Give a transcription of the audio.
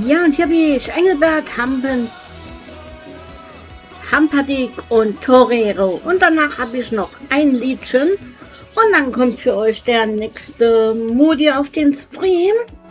Ja, und hier bin ich, Engelbert Hamperdich und Torero. Und danach habe ich noch ein Liedchen. Und dann kommt für euch der nächste Modi auf den Stream.